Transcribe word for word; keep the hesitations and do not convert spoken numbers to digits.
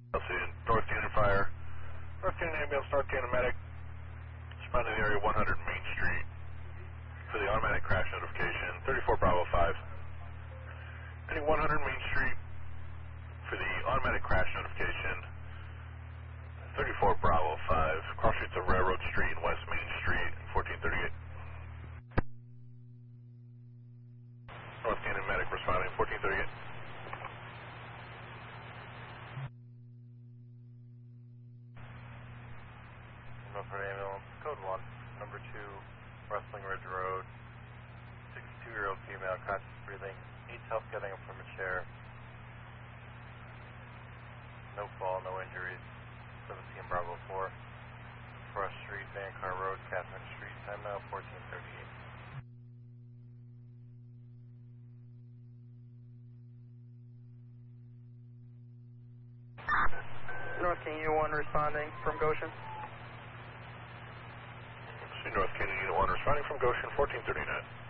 in North Canyon Fire, North Canyon Ambulance, North Canyon Medic, responding to the area one hundred Main Street for the automatic crash notification, thirty-four Bravo five. Heading one hundred Main Street for the automatic crash notification, thirty-four Bravo five, cross streets of Railroad Street and West Main Street, fourteen thirty-eight. North Canyon Medic responding, fourteen thirty-eight. Milford Ambulance, code one, number two, Rustling Ridge Road, sixty-two-year-old female, conscious breathing, needs help getting up from a chair. No fall, no injuries. seventeen Bravo four, Frost Street, Vancar Road, Catherine Street, time now fourteen thirty-eight. North Canyon one responding from Goshen. See North Canyon Unit one responding from Goshen, fourteen thirty-nine.